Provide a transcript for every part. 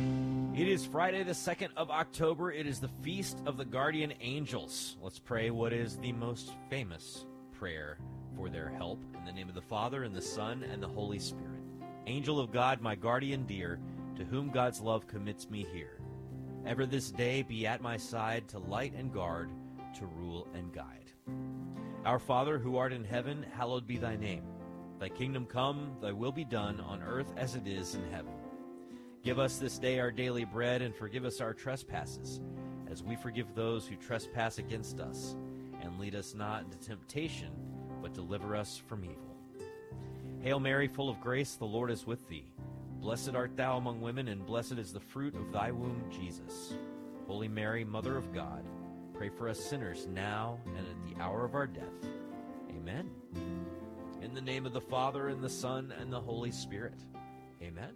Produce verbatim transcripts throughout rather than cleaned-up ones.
It is Friday, the second of October. It is the Feast of the Guardian Angels. Let's pray what is the most famous prayer for their help. In the name of the Father, and the Son, and the Holy Spirit. Angel of God, my guardian dear, to whom God's love commits me here. Ever this day be at my side, to light and guard, to rule and guide. Our Father, who art in heaven, hallowed be thy name. Thy kingdom come, thy will be done, on earth as it is in heaven. Give us this day our daily bread, and forgive us our trespasses, as we forgive those who trespass against us. And lead us not into temptation, but deliver us from evil. Hail Mary, full of grace, the Lord is with thee. Blessed art thou among women, and blessed is the fruit of thy womb, Jesus. Holy Mary, Mother of God, pray for us sinners now and at the hour of our death. Amen. In the name of the Father, and the Son, and the Holy Spirit. Amen.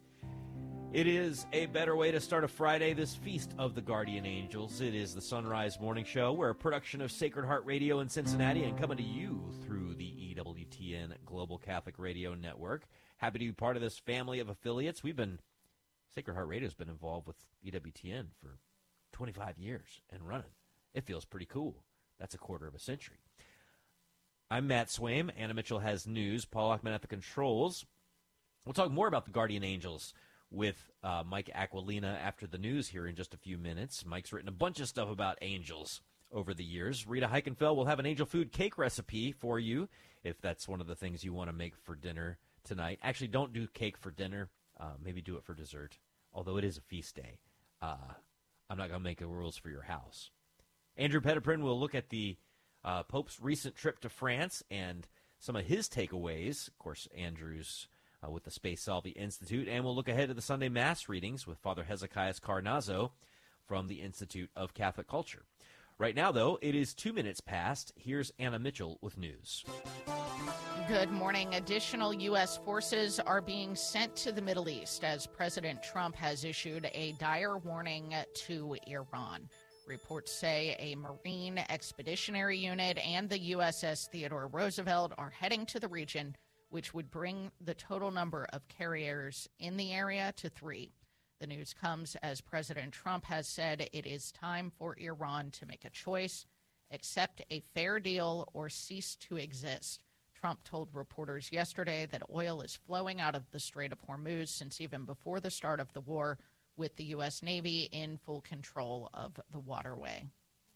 It is a better way to start a Friday, this Feast of the Guardian Angels. It is the Sunrise Morning Show. We're a production of Sacred Heart Radio in Cincinnati and coming to you through the E W T N Global Catholic Radio Network. Happy to be part of this family of affiliates. We've been, Sacred Heart Radio has been involved with E W T N for twenty-five years and running. It feels pretty cool. That's a quarter of a century. I'm Matt Swaim. Anna Mitchell has news. Paul Achman at the controls. We'll talk more about the Guardian Angels with uh, Mike Aquilina after the news here in just a few minutes. Mike's written a bunch of stuff about angels over the years. Rita Heikenfeld will have an angel food cake recipe for you if that's one of the things you want to make for dinner tonight. Actually, don't do cake for dinner. Uh, maybe do it for dessert, although it is a feast day. Uh, I'm not going to make the rules for your house. Andrew Petiprin will look at the uh, Pope's recent trip to France and some of his takeaways. Of course, Andrew's Uh, with the Space Salvi Institute, and we'll look ahead to the Sunday Mass readings with Father Hezekiah Carnazzo from the Institute of Catholic Culture. Right now, though, it is two minutes past. Here's Anna Mitchell with news. Good morning. Additional U S forces are being sent to the Middle East as President Trump has issued a dire warning to Iran. Reports say a Marine Expeditionary Unit and the U S S Theodore Roosevelt are heading to the region, which would bring the total number of carriers in the area to three. The news comes as President Trump has said it is time for Iran to make a choice, accept a fair deal, or cease to exist. Trump told reporters yesterday that oil is flowing out of the Strait of Hormuz since even before the start of the war, with the U S. Navy in full control of the waterway.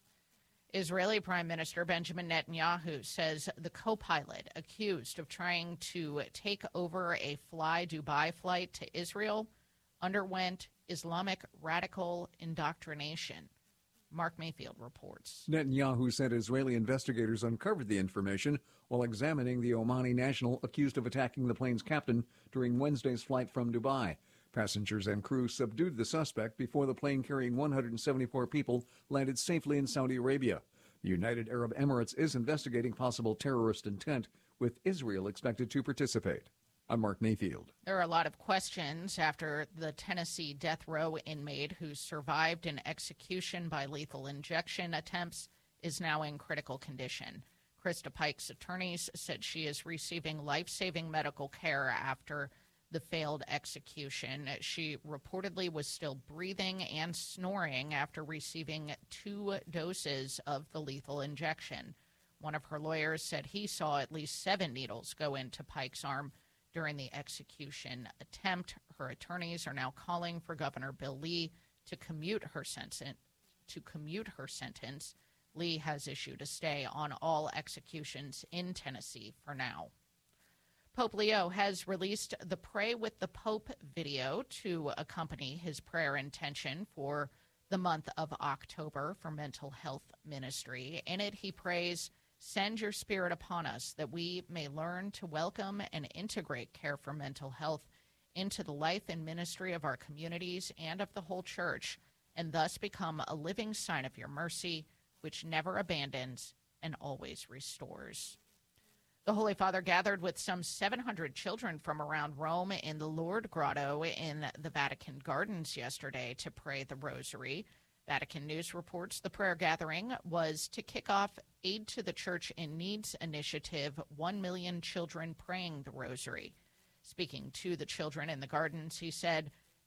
Israeli Prime Minister Benjamin Netanyahu says the co-pilot accused of trying to take over a Fly Dubai flight to Israel underwent Islamic radical indoctrination. Mark Mayfield reports. Netanyahu said Israeli investigators uncovered the information while examining the Omani national accused of attacking the plane's captain during Wednesday's flight from Dubai. Passengers and crew subdued the suspect before the plane carrying one hundred seventy-four people landed safely in Saudi Arabia. The United Arab Emirates is investigating possible terrorist intent, with Israel expected to participate. I'm Mark Mayfield. There are a lot of questions after the Tennessee death row inmate who survived an execution by lethal injection attempts is now in critical condition. Krista Pike's attorneys said she is receiving life-saving medical care after the failed execution. She reportedly was still breathing and snoring after receiving two doses of the lethal injection. One of her lawyers said he saw at least seven needles go into Pike's arm during the execution attempt. Her attorneys are now calling for Governor Bill Lee to commute her sentence. To commute her sentence, Lee has issued a stay on all executions in Tennessee for now. Pope Leo has released the Pray with the Pope video to accompany his prayer intention for the month of October for mental health ministry. In it, he prays, "Send your spirit upon us that we may learn to welcome and integrate care for mental health into the life and ministry of our communities and of the whole church, and thus become a living sign of your mercy, which never abandons and always restores." The Holy Father gathered with some seven hundred children from around Rome in the Lourdes Grotto in the Vatican Gardens yesterday to pray the Rosary. Vatican News reports the prayer gathering was to kick off Aid to the Church in Needs initiative, one million Children Praying the Rosary. Speaking to the children in the gardens, he said,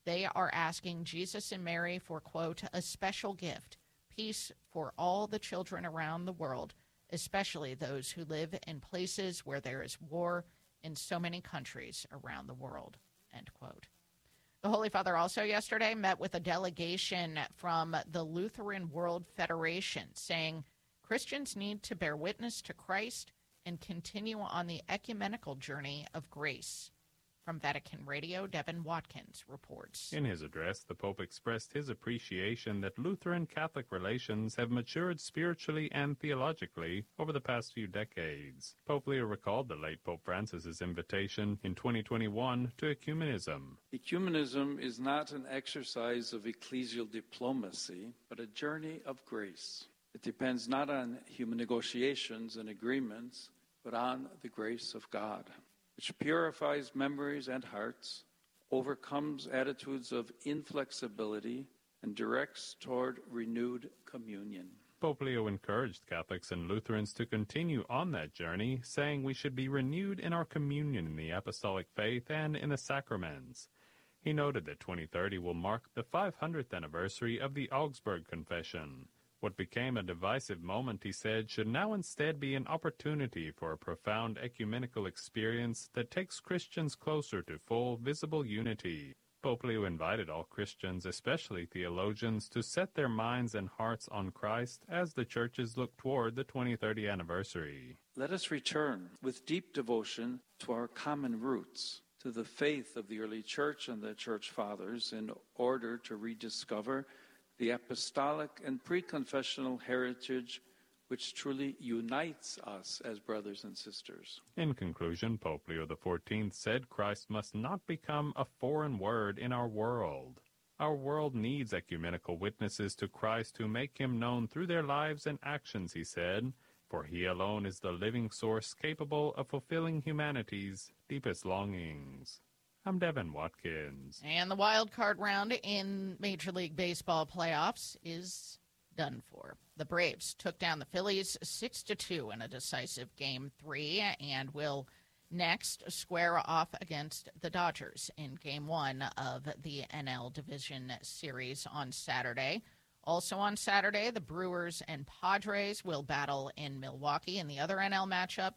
They are asking Jesus and Mary for, quote, a special gift, peace for all the children around the world, especially those who live in places where there is war in so many countries around the world, end quote. The Holy Father also yesterday met with a delegation from the Lutheran World Federation, saying Christians need to bear witness to Christ and continue on the ecumenical journey of grace. From Vatican Radio, Devin Watkins reports. In his address, the Pope expressed his appreciation that Lutheran-Catholic relations have matured spiritually and theologically over the past few decades. Pope Leo recalled the late Pope Francis's invitation in twenty twenty-one to ecumenism. Ecumenism is not an exercise of ecclesial diplomacy, but a journey of grace. It depends not on human negotiations and agreements, but on the grace of God, which purifies memories and hearts, overcomes attitudes of inflexibility, and directs toward renewed communion. Pope Leo encouraged Catholics and Lutherans to continue on that journey, saying we should be renewed in our communion in the apostolic faith and in the sacraments. He noted that twenty thirty will mark the five hundredth anniversary of the Augsburg Confession. What became a divisive moment, he said, should now instead be an opportunity for a profound ecumenical experience that takes Christians closer to full, visible unity. Pope Leo invited all Christians, especially theologians, to set their minds and hearts on Christ as the churches look toward the twenty thirty anniversary. Let us return with deep devotion to our common roots, to the faith of the early church and the church fathers, in order to rediscover the apostolic and pre-confessional heritage which truly unites us as brothers and sisters. In conclusion, Pope Leo the fourteenth said Christ must not become a foreign word in our world. Our world needs ecumenical witnesses to Christ who make him known through their lives and actions, he said, for he alone is the living source capable of fulfilling humanity's deepest longings. I'm Devin Watkins. And the wild card round in Major League Baseball playoffs is done for. The Braves took down the Phillies six to two in a decisive Game three and will next square off against the Dodgers in Game one of the N L Division Series on Saturday. Also on Saturday, the Brewers and Padres will battle in Milwaukee in the other N L matchup.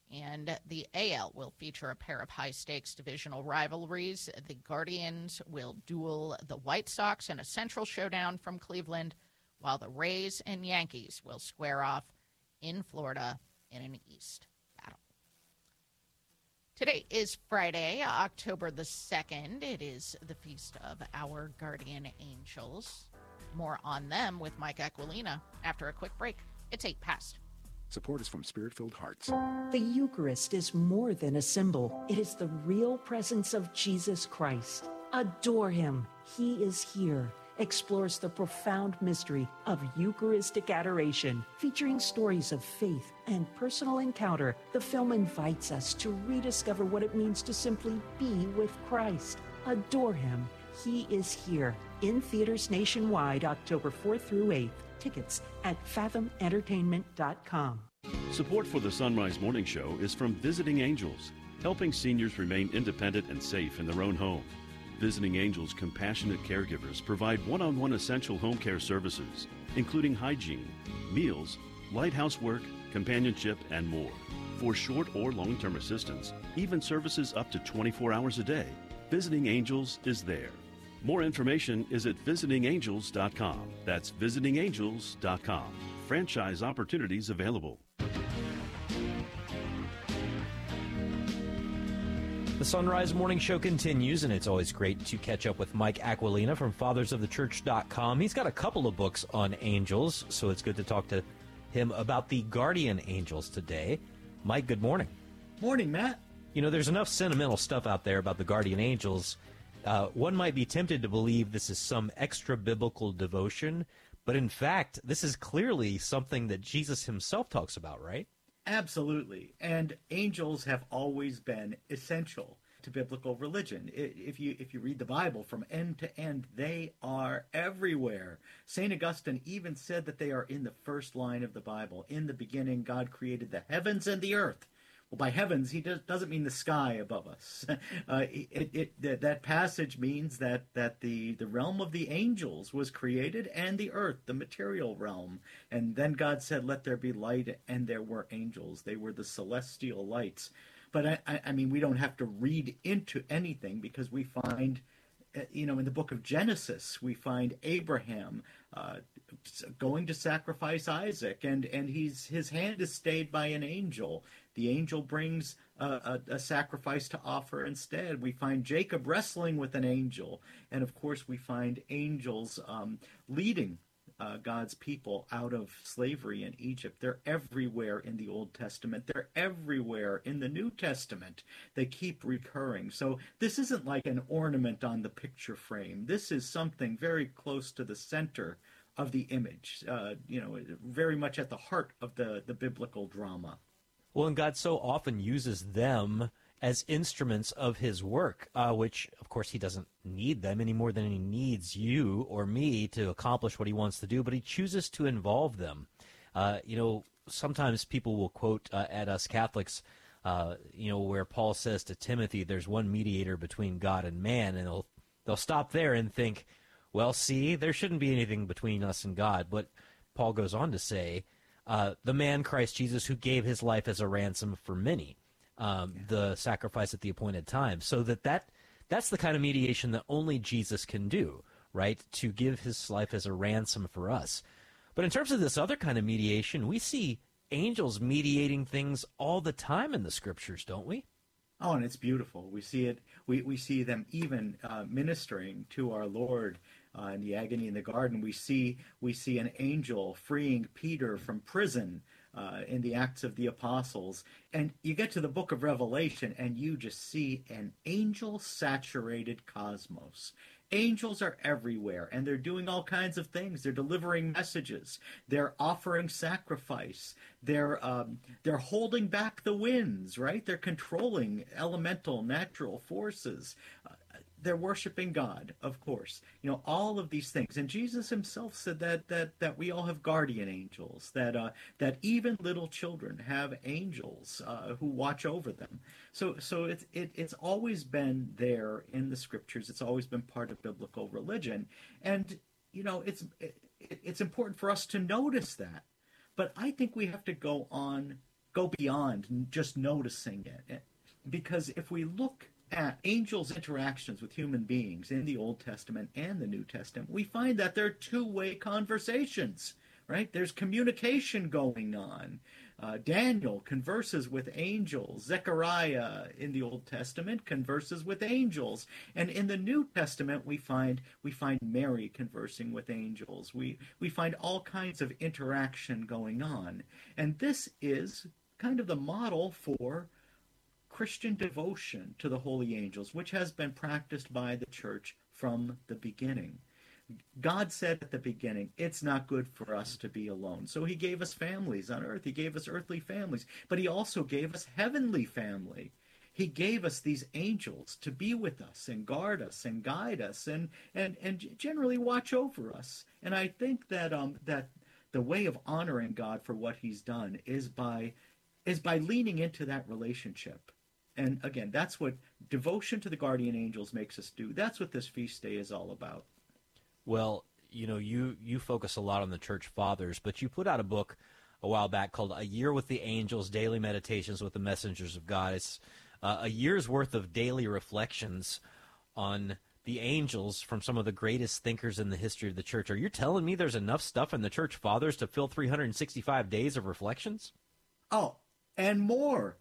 And the A L will feature a pair of high-stakes divisional rivalries. The Guardians will duel the White Sox in a central showdown from Cleveland, while the Rays and Yankees will square off in Florida in an East battle. Today is Friday, October the second. It is the feast of our guardian angels. More on them with Mike Aquilina after a quick break. It's eight past. Support is from Spirit-Filled Hearts. The Eucharist is more than a symbol. It is the real presence of Jesus Christ. Adore him. He is here. Explores the profound mystery of Eucharistic adoration. Featuring stories of faith and personal encounter, the film invites us to rediscover what it means to simply be with Christ. Adore him. He is here. In theaters nationwide, October fourth through eighth. Tickets at fathom entertainment dot com. Support for the Sunrise Morning Show is from Visiting Angels, helping seniors remain independent and safe in their own home. Visiting Angels compassionate caregivers provide one-on-one essential home care services, including hygiene, meals, light housework, companionship, and more. For short or long-term assistance, even services up to twenty-four hours a day, Visiting Angels is there. More information is at visiting angels dot com. That's visiting angels dot com. Franchise opportunities available. The Sunrise Morning Show continues, and it's always great to catch up with Mike Aquilina from fathers of the church dot com. He's got a couple of books on angels, so it's good to talk to him about the guardian angels today. Mike, good morning. Morning, Matt. You know, there's enough sentimental stuff out there about the guardian angels. Uh, one might be tempted to believe this is some extra-biblical devotion, but in fact, this is clearly something that Jesus himself talks about, right? Absolutely. And angels have always been essential to biblical religion. If you if you read the Bible from end to end, they are everywhere. Saint Augustine even said that they are in the first line of the Bible. In the beginning, God created the heavens and the earth. Well, by heavens, he does, doesn't mean the sky above us. Uh, it, it, that, that passage means that, that the, the realm of the angels was created and the earth, the material realm. And then God said, let there be light, and there were angels. They were the celestial lights. But, I, I, I mean, we don't have to read into anything because we find, you know, in the book of Genesis, we find Abraham uh, going to sacrifice Isaac, and, and he's his hand is stayed by an angel. The angel brings a, a, a sacrifice to offer instead. We find Jacob wrestling with an angel. And, of course, we find angels um, leading uh, God's people out of slavery in Egypt. They're everywhere in the Old Testament. They're everywhere in the New Testament. They keep recurring. So this isn't like an ornament on the picture frame. This is something very close to the center of the image, uh, you know, very much at the heart of the, the biblical drama. Well, and God so often uses them as instruments of his work, uh, which, of course, he doesn't need them any more than he needs you or me to accomplish what he wants to do, but he chooses to involve them. Uh, you know, sometimes people will quote uh, at us Catholics, uh, you know, where Paul says to Timothy, there's one mediator between God and man, and they'll, they'll stop there and think, well, see, there shouldn't be anything between us and God. But Paul goes on to say, Uh, the man Christ Jesus who gave his life as a ransom for many, um, yeah. the sacrifice at the appointed time. So that, that that's the kind of mediation that only Jesus can do, right, to give his life as a ransom for us. But in terms of this other kind of mediation, we see angels mediating things all the time in the Scriptures, don't we? Oh, and it's beautiful. We see it. We, we see them even uh, ministering to our Lord Uh, in the agony in the garden. We see we see an angel freeing Peter from prison uh, in the Acts of the Apostles. And you get to the book of Revelation and you just see an angel-saturated cosmos. Angels are everywhere, and they're doing all kinds of things. They're delivering messages. They're offering sacrifice. They're um, they're holding back the winds, right? They're controlling elemental, natural forces. Uh, They're worshiping God, of course. You know, all of these things. And Jesus himself said that that that we all have guardian angels, that uh, that even little children have angels uh, who watch over them. So so it's it, it's always been there in the Scriptures. It's always been part of biblical religion. And, you know, it's it, it's important for us to notice that. But I think we have to go on, go beyond just noticing it. Because if we look at angels' interactions with human beings in the Old Testament and the New Testament, we find that they're two-way conversations, right? There's communication going on. Uh, Daniel converses with angels. Zechariah in the Old Testament converses with angels. And in the New Testament, we find we find Mary conversing with angels. We, we find all kinds of interaction going on. And this is kind of the model for Christian devotion to the holy angels, which has been practiced by the church from the beginning. God said at the beginning, it's not good for us to be alone. So he gave us families on earth. He gave us earthly families, but he also gave us heavenly family. He gave us these angels to be with us and guard us and guide us and and, and generally watch over us. And I think that um that the way of honoring God for what he's done is by is by leaning into that relationship. And again, that's what devotion to the guardian angels makes us do. That's what this feast day is all about. Well, you know, you, you focus a lot on the church fathers, but you put out a book a while back called A Year with the Angels, Daily Meditations with the Messengers of God. It's uh, a year's worth of daily reflections on the angels from some of the greatest thinkers in the history of the church. Are you telling me there's enough stuff in the church fathers to fill three hundred sixty-five days of reflections? Oh, and more.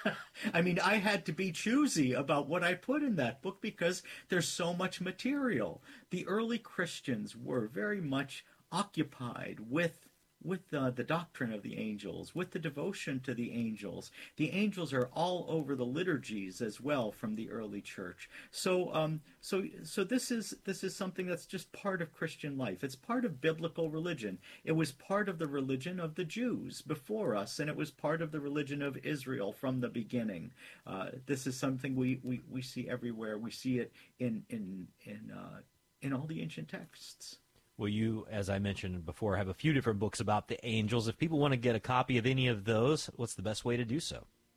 I mean, I had to be choosy about what I put in that book because there's so much material. The early Christians were very much occupied with with uh, the doctrine of the angels, with the devotion to the angels. The angels are all over the liturgies as well from the early church. So, um, so, so this is this is something that's just part of Christian life. It's part of biblical religion. It was part of the religion of the Jews before us, and it was part of the religion of Israel from the beginning. Uh, this is something we, we, we see everywhere. We see it in in in uh, in all the ancient texts. Well, you, as I mentioned before, have a few different books about the angels. If people want to get a copy of any of those, what's the best way to do so?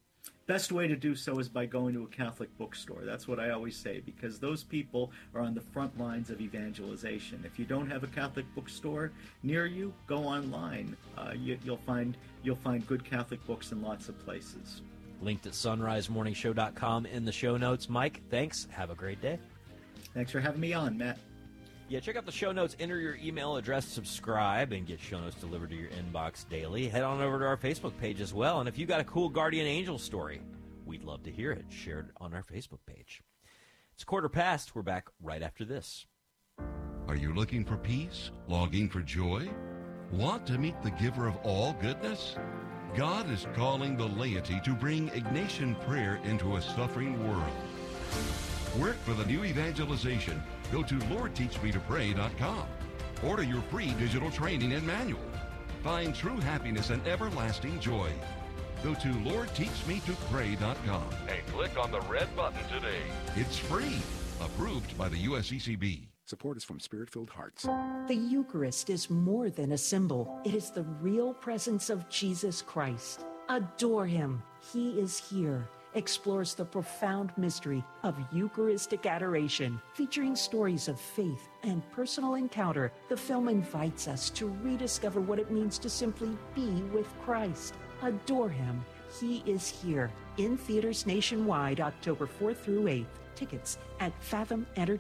best way to do so is by going to a Catholic bookstore. That's what I always say, because those people are on the front lines of evangelization. If you don't have a Catholic bookstore near you, go online. Uh, you, you'll find you'll find good Catholic books in lots of places. Linked at sunrise morning show dot com in the show notes. Mike, thanks. Have a great day. Thanks for having me on, Matt. Yeah, check out the show notes, enter your email address, subscribe, and get show notes delivered to your inbox daily. Head on over to our Facebook page as well. And if you got a cool Guardian Angel story, we'd love to hear it. Share it on our Facebook page. It's quarter past. We're back right after this. Are you looking for peace? Longing for joy? Want to meet the giver of all goodness? God is calling the laity to bring Ignatian prayer into a suffering world. Work for the new evangelization. Go to lord teach me to pray dot com. Order your free digital training and manual. Find true happiness and everlasting joy. Go to lord teach me to pray dot com and click on the red button today. It's free. Approved by the U S E C B. Support is from Spirit-Filled Hearts. The Eucharist is more than a symbol. It is the real presence of Jesus Christ. Adore him. He is here. Explores the profound mystery of Eucharistic adoration. Featuring stories of faith and personal encounter, the film invites us to rediscover what it means to simply be with Christ. Adore him. He is here. In theaters nationwide, October fourth through eighth. Tickets at fathom entertainment